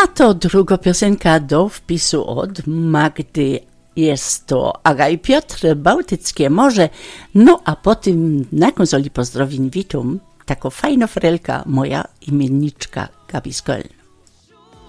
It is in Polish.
A to druga piosenka do wpisu od Magdy. Jest to Aga i Piotr, Bałtyckie Morze. No a po tym na konsoli pozdrowień witam taką fajną frelka, moja imienniczka Gabi z Köln.